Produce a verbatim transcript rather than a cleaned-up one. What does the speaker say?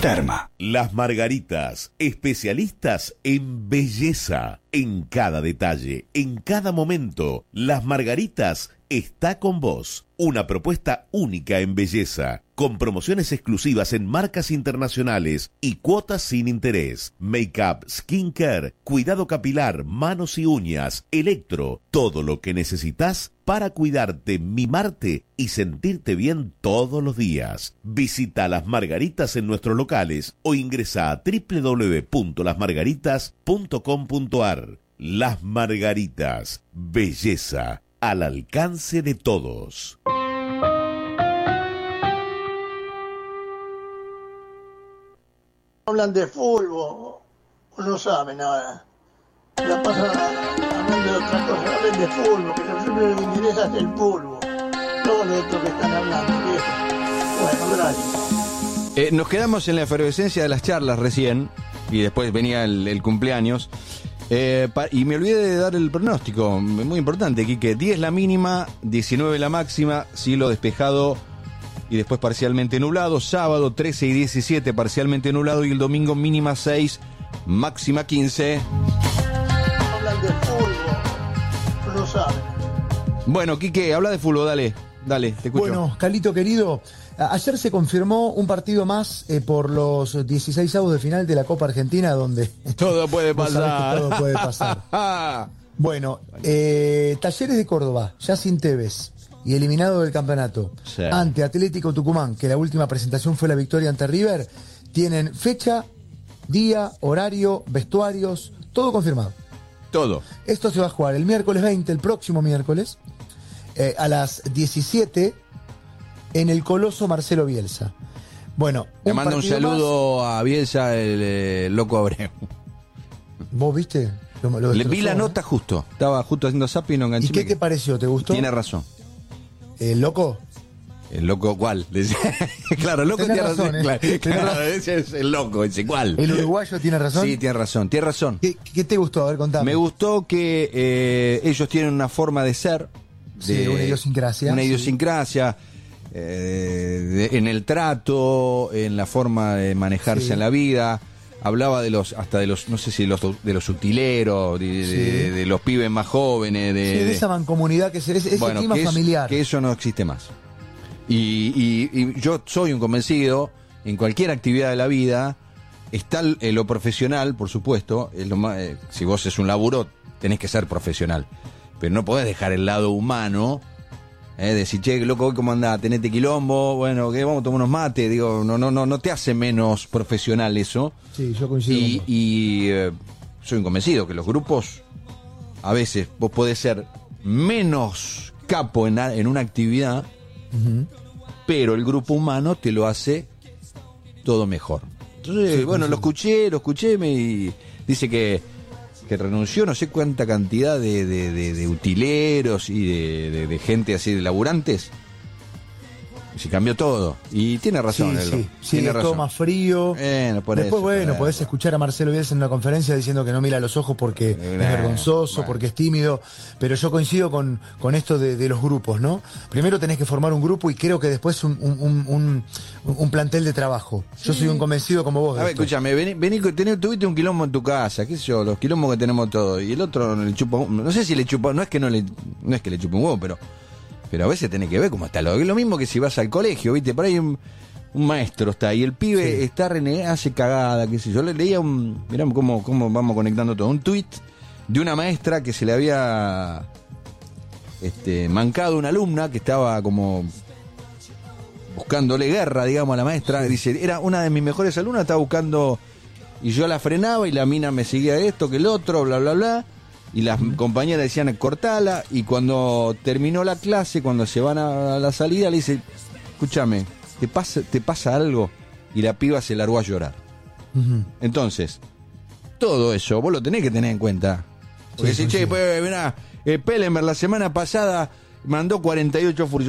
Terma. Las Margaritas, especialistas en belleza, en cada detalle, en cada momento. Las Margaritas está con vos. Una propuesta única en belleza, con promociones exclusivas en marcas internacionales y cuotas sin interés. Make-up, skincare, cuidado capilar, manos y uñas, electro, todo lo que necesitas para cuidarte, mimarte y sentirte bien todos los días. Visita Las Margaritas en nuestros locales o ingresa a doble u doble u doble u punto las margaritas punto com punto a r. Las Margaritas, belleza al alcance de todos. Hablan de fútbol, no saben nada. La pasan hablando de otra cosa, hablan de fútbol, que yo siempre me interesa es el fútbol. Todo lo otro que están hablando, viejo. Bueno, gracias. Eh, nos quedamos en la efervescencia de las charlas recién, y después venía el, el cumpleaños. Eh, pa- y me olvidé de dar el pronóstico, muy importante, Quique. diez la mínima, diecinueve la máxima, cielo despejado y después parcialmente nublado. Sábado trece y diecisiete parcialmente nublado y el domingo mínima seis, máxima quince. Hablan de fútbol, no saben. Bueno, Quique, habla de fútbol, dale, dale, te escucho. Bueno, Calito querido, a- ayer se confirmó un partido más eh, por los dieciseisavos de final de la Copa Argentina, donde Todo puede vos sabés que pasar. todo puede pasar. Bueno, eh, Talleres de Córdoba, ya sin Tevez y eliminado del campeonato, Sí. ante Atlético Tucumán, que la última presentación fue la victoria ante River, tienen fecha, día, horario, vestuarios, todo confirmado. Todo. Esto se va a jugar el miércoles veinte, el próximo miércoles, eh, a las diecisiete, en el Coloso Marcelo Bielsa. Bueno, Le mando un partido saludo a Bielsa, el eh, loco Abreu. más. ¿Vos viste? Lo, lo Le vi destrozó, la ¿eh? nota justo. Estaba justo haciendo zapping y no enganché. ¿Y qué te pareció? ¿Te gustó? Tiene razón. ¿El loco? El loco, ¿cuál? Decía- claro, el loco Tenés tiene razón. razón, ¿eh? Claro, Tenés claro, razón. ese es el loco, ese cuál. ¿El uruguayo tiene razón? Sí, tiene razón, tiene razón. ¿Qué, qué te gustó? A ver, contame. Me gustó que eh, ellos tienen una forma de ser. Sí, de- una idiosincrasia, Una sí. idiosincrasia eh, de- en el trato, en la forma de manejarse Sí. en la vida. Hablaba de los, hasta de los, no sé si los, de los utileros, de, de- Sí. de- de los pibes más jóvenes, de, Sí, de de- esa mancomunidad, que se, ese bueno, clima que es- familiar. que eso no existe más. Y, y- y yo soy un convencido, en cualquier actividad de la vida, está el- eh, lo profesional, por supuesto, es lo más, eh, si vos es un laburo, tenés que ser profesional. Pero no podés dejar el lado humano, eh, decir, che, loco, ¿cómo andás? Tenete quilombo, bueno, que vamos a tomar unos mates, digo, no, no, no, no te hace menos profesional eso. Sí, yo coincido con Y, vos. y, eh, soy un convencido que los grupos, a veces vos podés ser menos capo en, a- en una actividad, Ujú. pero el grupo humano te lo hace todo mejor. Entonces, Sí, bueno, sí. lo escuché, lo escuché, me y dice que, que renunció no sé cuánta cantidad de, de, de- de utileros y de, de- de gente así de laburantes. Y se cambió todo. Y tiene razón. Sí, el- sí, sí, tiene es todo razón. más frío. Bueno, por Después, eso, bueno, por podés eso. escuchar a Marcelo Bielsa en una conferencia diciendo que no mira a los ojos porque es Bueno, vergonzoso, bueno. porque es tímido, pero yo coincido con, con esto de, de los grupos, ¿no? Primero tenés que formar un grupo y creo que después un, un, un, un- un plantel de trabajo. Yo soy un convencido como vos. de A ver, esto. escúchame, vení, vení, tenés- tuviste un quilombo en tu casa, qué sé yo, los quilombos que tenemos todos, y el otro le chupa, un- no sé si le chupa, no es que no le, no es que le chupa un huevo, pero, pero a veces tenés que ver cómo está lo, es lo mismo que si vas al colegio, viste, por ahí un, un maestro está y el pibe Sí. está renegado, hace cagada, qué sé yo, le leía un, mirá cómo, cómo vamos conectando todo, un tuit de una maestra que se le había este, mancado una alumna que estaba como buscándole guerra, digamos, a la maestra. Dice, era una de mis mejores alumnas, estaba buscando, y yo la frenaba y la mina me seguía esto, que el otro, bla, bla, bla. Y las compañeras decían, cortala. Y cuando terminó la clase, cuando se van a la salida, le dice, escúchame, ¿te pasa, ¿te pasa algo? Y la piba se largó a llorar. Ujú. Entonces, todo eso, vos lo tenés que tener en cuenta. Porque Sí, si, sí, che, sí. pues, mirá, eh, Pellemer la semana pasada mandó cuarenta y ocho furiosos.